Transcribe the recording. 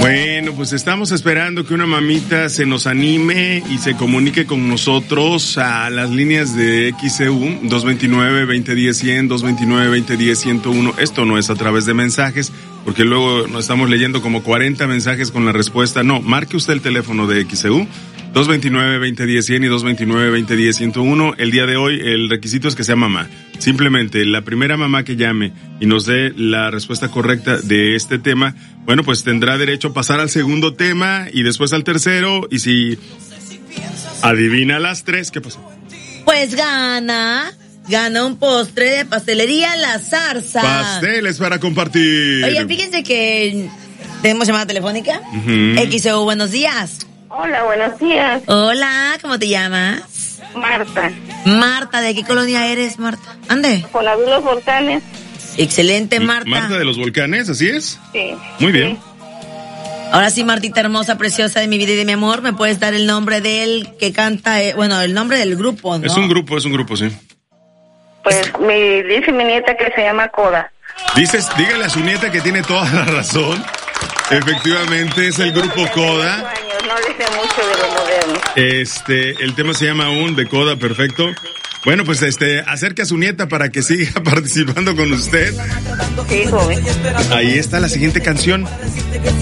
Bueno, pues estamos esperando que una mamita se nos anime y se comunique con nosotros a las líneas de XEU 229-2010-100, 229-2010-101. Esto no es a través de mensajes, porque luego nos estamos leyendo como 40 mensajes con la respuesta. No, marque usted el teléfono de XEU 229-2010-100 y 229-2010-101. El día de hoy el requisito es que sea mamá. Simplemente la primera mamá que llame y nos dé la respuesta correcta de este tema, bueno, pues tendrá derecho a pasar al segundo tema y después al tercero. Y si adivina las tres, ¿qué pasa? Pues gana un postre de pastelería La Zarza. Pasteles para compartir. Oye, fíjense que tenemos llamada telefónica. XEU, buenos días. Hola, buenos días. Hola, ¿cómo te llamas? Marta. Marta, ¿de qué colonia eres, Marta? Ande. Con la de los volcanes. Excelente, Marta. Marta de los volcanes, ¿así es? Sí. Muy bien. Ahora sí, Martita hermosa, preciosa de mi vida y de mi amor, ¿me puedes dar el nombre del que canta, el nombre del grupo, ¿no? Es un grupo, sí. Pues dice mi nieta que se llama Coda. Dígale a su nieta que tiene toda la razón. Efectivamente, es el grupo Coda. No le sé mucho de lo moderno. El tema se llama Aún, de Coda, perfecto. Bueno, pues acerque a su nieta para que siga participando con usted. Sí, joven. Ahí está la siguiente canción.